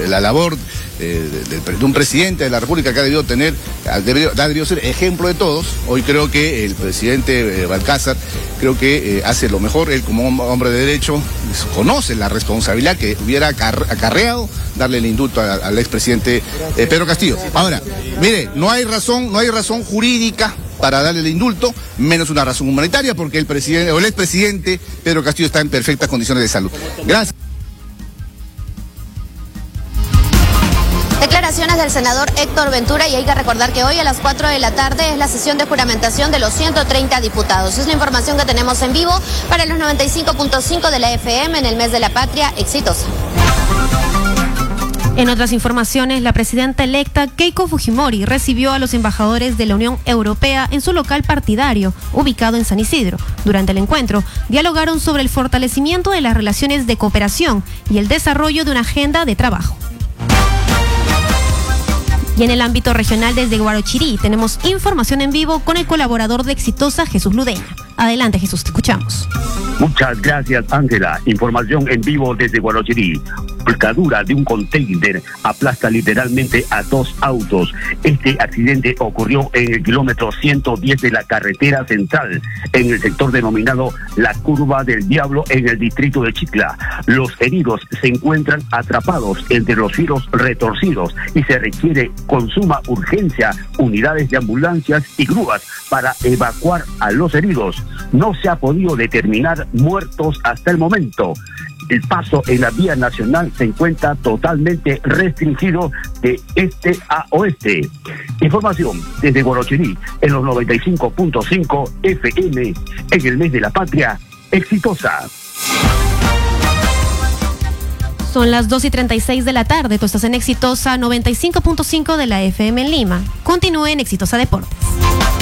la labor de un presidente de la República que ha debido ser ejemplo de todos. Hoy creo que el presidente Balcázar hace lo mejor. Él, como hombre de derecho, conoce la responsabilidad que hubiera acarreado darle el indulto al expresidente Pedro Castillo. Ahora, mire, no hay razón jurídica para darle el indulto, menos una razón humanitaria, porque el expresidente Pedro Castillo está en perfectas condiciones de salud. Gracias. Declaraciones del senador Héctor Ventura, y hay que recordar que hoy a las 4 de la tarde es la sesión de juramentación de los 130 diputados. Es la información que tenemos en vivo para los 95.5 de la FM en el mes de la patria exitosa. En otras informaciones, la presidenta electa Keiko Fujimori recibió a los embajadores de la Unión Europea en su local partidario, ubicado en San Isidro. Durante el encuentro, dialogaron sobre el fortalecimiento de las relaciones de cooperación y el desarrollo de una agenda de trabajo. Y en el ámbito regional, desde Guarochirí, tenemos información en vivo con el colaborador de Exitosa, Jesús Ludeña. Adelante, Jesús, te escuchamos. Muchas gracias, Ángela. Información en vivo desde Guarochirí. Volcadura de un container aplasta literalmente a 2 autos. Este accidente ocurrió en el kilómetro 110 de la carretera central, en el sector denominado La Curva del Diablo, en el distrito de Chicla. Los heridos se encuentran atrapados entre los filos retorcidos y se requiere con suma urgencia unidades de ambulancias y grúas para evacuar a los heridos. No se ha podido determinar muertos hasta el momento. El paso en la vía nacional se encuentra totalmente restringido de este a oeste. Información desde Guarochirí en los 95.5 FM en el mes de la patria exitosa. Son las 2:36 de la tarde. Tú estás en Exitosa 95.5 de la FM en Lima. Continúe en Exitosa Deportes.